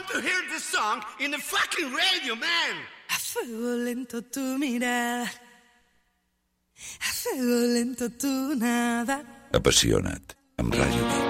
to hear this song in the fucking radio, man. A fuego lento tu mirada, a fuego lento tu nada. Apassiona't amb Ràdio Vic.